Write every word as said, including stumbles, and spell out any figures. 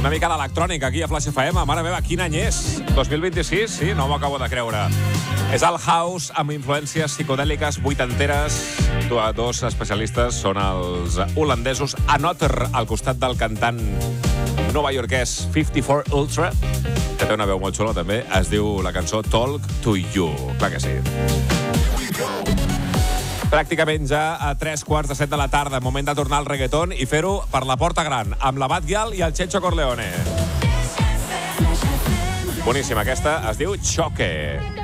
Una mica d'electrònica aquí a Flash F M. Mare meva, quin any és? dos mil vint-i-sis? Sí, no m'ho acabo de creure. És el house amb influències psicodèliques vuitanteres. Dos especialistes són els holandesos Anotter, al costat del cantant novaiorquès cinquanta-quatre Ultra, que té una veu molt xula també. Es diu la cançó Talk to You. Clar que sí. Pràcticament ja a tres quarts de set de la tarda. Moment de tornar al reggaeton i fer-ho per la porta gran, amb la Batgirl i el Checho Corleone. Boníssima, aquesta es diu Choque.